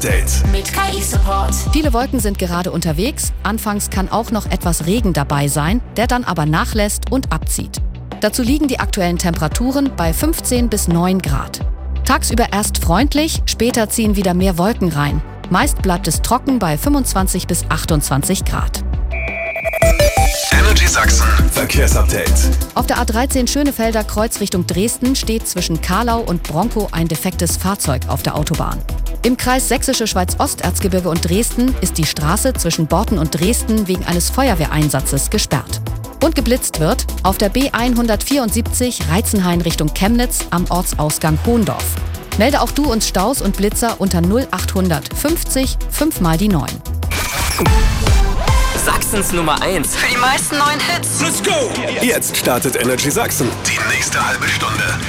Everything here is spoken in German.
Verkehrsupdate mit KI-Support. Viele Wolken sind gerade unterwegs. Anfangs kann auch noch etwas Regen dabei sein, der dann aber nachlässt und abzieht. Dazu liegen die aktuellen Temperaturen bei 15 bis 9 Grad. Tagsüber erst freundlich, später ziehen wieder mehr Wolken rein. Meist bleibt es trocken bei 25 bis 28 Grad. Energy Sachsen Verkehrsupdate. Auf der A13 Schönefelder Kreuz Richtung Dresden steht zwischen Kahlau und Bronkow ein defektes Fahrzeug auf der Autobahn. Im Kreis Sächsische Schweiz-Osterzgebirge und Dresden ist die Straße zwischen Borten und Dresden wegen eines Feuerwehreinsatzes gesperrt. Und geblitzt wird auf der B174 Reitzenhain Richtung Chemnitz am Ortsausgang Hohndorf. Melde auch du uns Staus und Blitzer unter 0800 50 5 mal die 9. Sachsens Nummer 1. Für die meisten neuen Hits. Let's go! Jetzt startet Energy Sachsen. Die nächste halbe Stunde.